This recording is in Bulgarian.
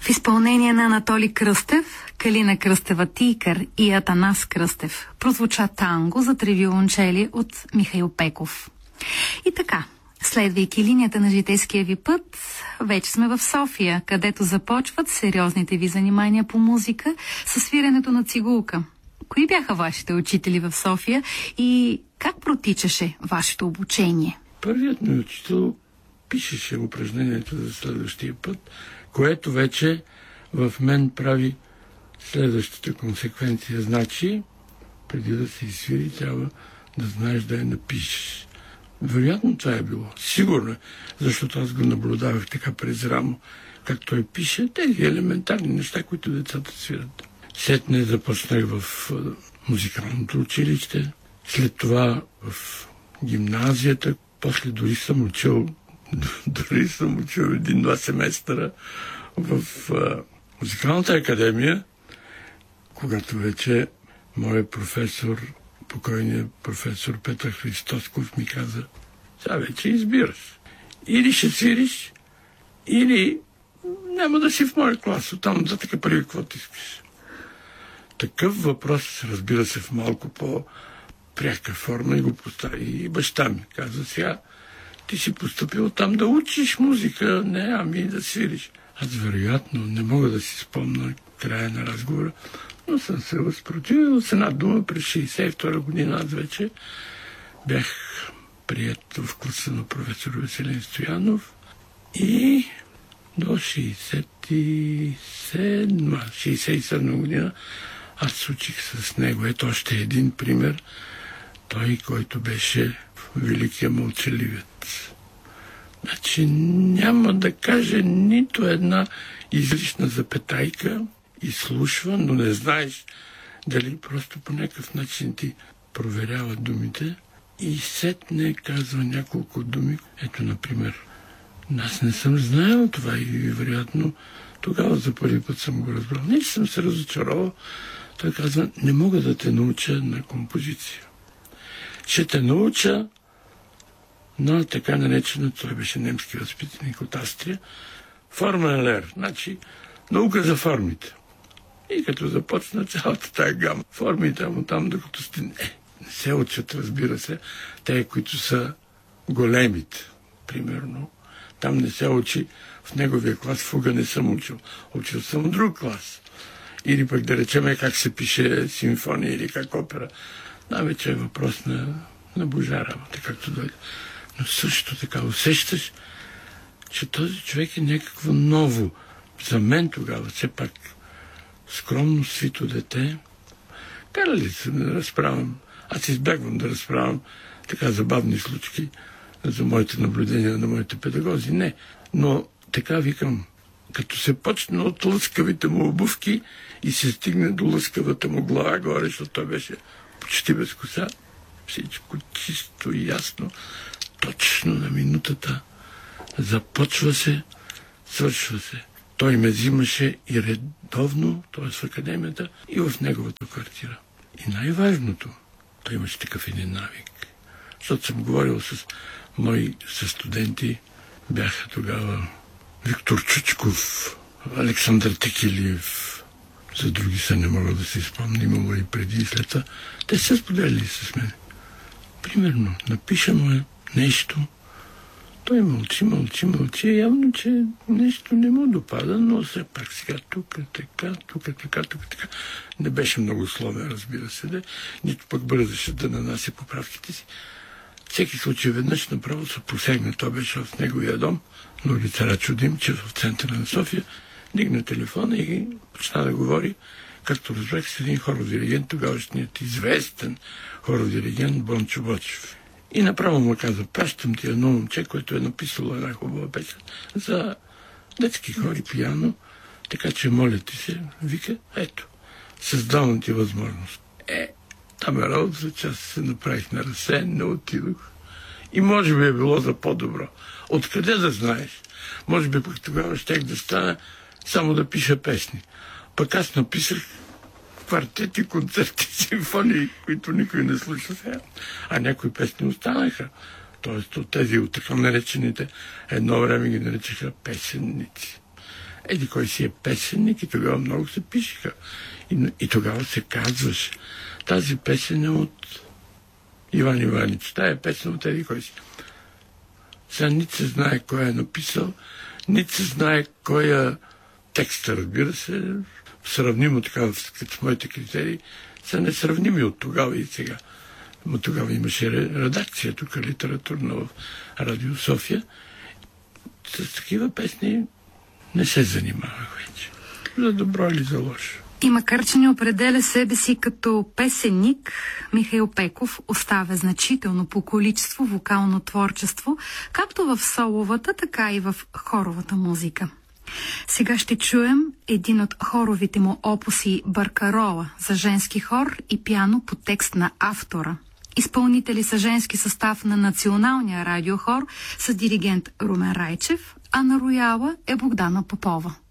В изпълнение на Анатолий Кръстев, Калина Кръстева-Тийкър и Атанас Кръстев прозвуча танго за три виолончели от Михаил Пеков. И така, следвайки линията на житейския ви път, вече сме в София, където започват сериозните ви занимания по музика със свиренето на цигулка. Кои бяха вашите учители в София и как протичаше вашето обучение? Първият ми учител пишеше упражнението за следващия път, което вече в мен прави следващата консеквенция. Значи, преди да се изсвири, трябва да знаеш да я напишеш. Вероятно това е било. Сигурно, защото аз го наблюдавах така през рамо, как той пише тези елементарни неща, които децата свират. Сетне започнах в музикалното училище, след това в гимназията, после дори съм учил един-два семестъра в музикалната академия, когато вече моят професор, покойният професор Петър Христосков ми каза: сега вече избираш. Или ще свириш, или няма да си в моя клас. Оттам нататък прави каквото искаш. Такъв въпрос, разбира се, в малко по-пряка форма и го постави и баща ми. Каза: сега ти си поступил там да учиш музика, не, ами да свириш. Аз вероятно не мога да си спомня края на разговора, но съм се възпротивил с една дума. През 1962 година аз вече бях приет в класа на професор Веселин Стоянов и до 1967 година аз учих с него. Ето още един пример. Той, който беше великия мълчаливец. Значи няма да каже нито една излишна запетайка, изслушва, но не знаеш дали просто по някакъв начин ти проверява думите и сетне казва няколко думи. Ето, например, аз не съм знаел това и вероятно тогава за първи път съм го разбрал. Не, че съм се разочаровал. Той казва: не мога да те науча на композиция. Ще те науча на така наречено, той беше немски възпитаник от Австрия, формен лер, значи наука за формите. И като започна цялата тая гама, формите му там, докато сте... не се учат, разбира се, те, които са големите, примерно. Там не се учи, в неговия клас фуга не съм учил. Учил съм в друг клас. Или пък да речем как се пише симфония или как опера. Да, вече е въпрос на божа работа, както дойде. Но също така усещаш, че този човек е някакво ново. За мен тогава, все пак, скромно свито дете. Карали се да разправям. Аз избягвам да разправям така забавни случки за моите наблюдения на моите педагози. Не. Но така викам, като се почне от лъскавите му обувки и се стигне до лъскавата му глава горе, защото той беше почти без коса, всичко чисто и ясно, точно на минутата. Започва се, свършва се. Той ме взимаше и редовно, т.е. в академията, и в неговата квартира. И най-важното, той имаше такъв един навик. Защото съм говорил с мои студенти, бяха тогава Виктор Чучков, Александър Текелиев, за други са не мога да се спомня, имало и преди и след това. Те се споделили с мен. Примерно, напиша му нещо, той мълчи, явно, че нещо не му допада, но все пак сега тук така. Не беше много словен, разбира се, нито пък бързаше да нанася поправките си. Всеки случай веднъж направо се посегна. Той беше в неговия дом, но улица Чудим, че в центъра на София, дигна телефона и почна да говори, както разбрах, с един хородиригент, тогавашният известен хородиригент Бончо Бочев. И направо му каза: пращам ти едно момче, което е написало една хубава песен за детски хори, пиано, така че моля ти се, вика, ето, създавам ти възможност. Там е работа, че аз се направих на разсеян, не отидох. И може би е било за по-добро. Откъде да знаеш? Може би пък тогава щях да стана само да пиша песни. Пък аз написах квартети, концерти, симфонии, които никой не слуша сега. А някои песни останаха. Тоест от тези, от така наречените, едно време ги наричаха песенници. еди кой си е песенник и тогава много се пишеха. И тогава се казваше, тази песен е от Иван Иванич, тая песен от еди кой си. Сега нито се знае кой е написал, нито се знае кой е текста, разбира се, сравнимо така с моите критерии, са несравними от тогава и сега. Но тогава имаше редакция, тук литературна в Радио София. С такива песни не се занимавах вече. За добро или за лошо. И макар че не определя себе си като песенник, Михаил Пеков оставя значително по количество вокално творчество, както в соловата, така и в хоровата музика. Сега ще чуем един от хоровите му опуси Баркарола за женски хор и пиано по текст на автора. Изпълнители са женски състав на Националния радиохор с диригент Румен Райчев, а на рояла е Богдана Попова.